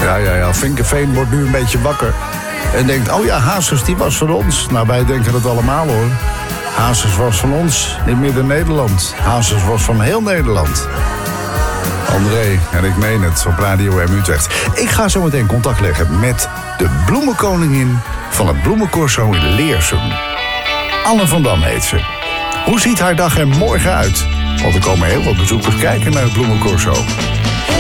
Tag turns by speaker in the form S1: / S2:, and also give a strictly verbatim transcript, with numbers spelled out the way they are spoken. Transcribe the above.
S1: Ja, ja, ja. Vinkenveen wordt nu een beetje wakker. En denkt, oh ja, Hazes, die was van ons. Nou, wij denken het allemaal, hoor. Hazes was van ons, in Midden-Nederland. Hazes was van heel Nederland. André, en ik meen het, op Radio M Utrecht. Ik ga zo meteen contact leggen met de bloemenkoningin van het Bloemencorso in Leersum. Anne van Dam heet ze. Hoe ziet haar dag er morgen uit? Want er komen heel wat bezoekers kijken naar het Bloemencorso.